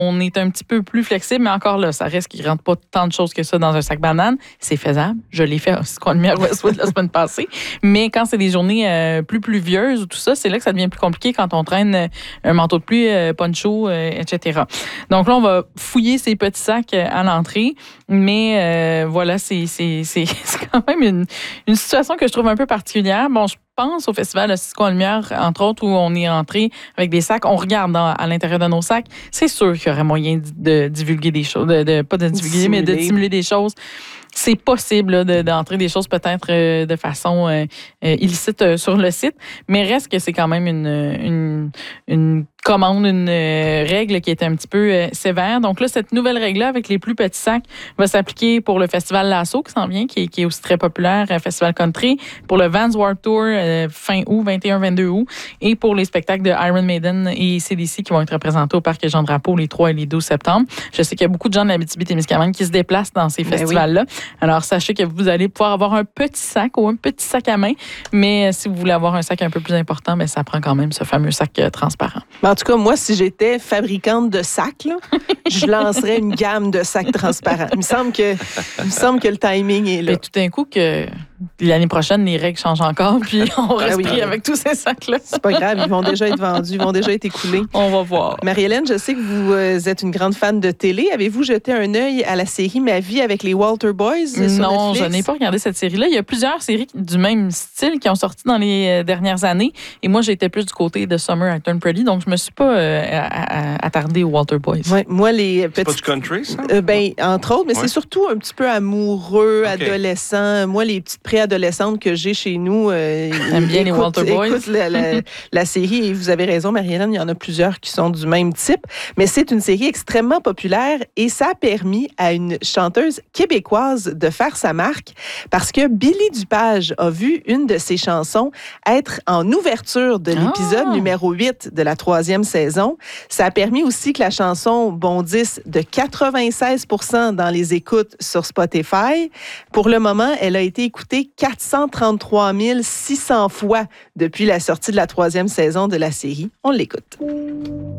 on est un petit peu plus flexible, mais encore là, ça reste qu'il ne rentre pas tant de choses que ça dans un sac banane. C'est faisable. Je l'ai fait aussi qu'on à Westwood la semaine passée. Mais quand c'est des journées plus pluvieuses ou tout ça, c'est là que ça devient plus compliqué quand on traîne un manteau de pluie, poncho, etc. Donc là, on va fouiller ces petits sacs à l'entrée. Mais voilà, c'est quand même une situation que je trouve un peu particulière. Bon, je pense au festival de Cisco en Lumière, entre autres, où on est entré avec des sacs. On regarde à l'intérieur de nos sacs. C'est sûr qu'il y aurait moyen de divulguer des choses, pas de divulguer, mais de simuler des choses. C'est possible là, d'entrer des choses peut-être de façon illicite sur le site, mais reste que c'est quand même une commande, une règle qui est un petit peu sévère. Donc là, cette nouvelle règle-là avec les plus petits sacs va s'appliquer pour le festival Lasso qui s'en vient, qui est aussi très populaire, Festival Country, pour le Vans Warped Tour fin août, 21-22 août, et pour les spectacles de Iron Maiden et CDC qui vont être représentés au Parc Jean-Drapeau les 3 et les 12 septembre. Je sais qu'il y a beaucoup de gens de l'Abitibi-Témiscamingue qui se déplacent dans ces festivals-là. Oui. Alors, sachez que vous allez pouvoir avoir un petit sac ou un petit sac à main, mais si vous voulez avoir un sac un peu plus important, bien, ça prend quand même ce fameux sac transparent. En tout cas, moi, si j'étais fabricante de sacs, là, je lancerais une gamme de sacs transparents. Il me semble que le timing est là. Et tout d'un coup, que l'année prochaine, les règles changent encore, puis on reste pris avec tous ces sacs-là. C'est pas grave, ils vont déjà être vendus, ils vont déjà être écoulés. On va voir. Marie-Hélène, je sais que vous êtes une grande fan de télé. Avez-vous jeté un œil à la série Ma vie avec les Walter Boys sur Netflix? Non, je n'ai pas regardé cette série-là. Il y a plusieurs séries du même style qui ont sorti dans les dernières années. Et moi, j'étais plus du côté de Summer I Turned Pretty, donc je me suis pas attardée aux Walter Boys. Ouais, moi, les petits... C'est pas du country, ça? Entre autres, mais c'est surtout un petit peu amoureux, adolescent. Moi, les petites préadolescentes que j'ai chez nous aiment bien les Walter Boys. Écoute la série, et vous avez raison, Marie-Hélène, il y en a plusieurs qui sont du même type, mais c'est une série extrêmement populaire et ça a permis à une chanteuse québécoise de faire sa marque parce que Billy Dupage a vu une de ses chansons être en ouverture de l'épisode numéro 8 de la 3e saison. Ça a permis aussi que la chanson bondisse de 96% dans les écoutes sur Spotify. Pour le moment, elle a été écoutée 433 600 fois depuis la sortie de la 3e saison de la série. On l'écoute.